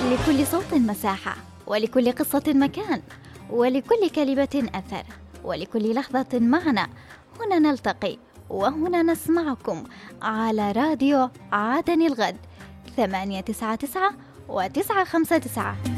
لكل صوت مساحة، ولكل قصة مكان، ولكل كلمة أثر، ولكل لحظة معنى. هنا نلتقي وهنا نسمعكم على راديو عدن الغد 899 و959.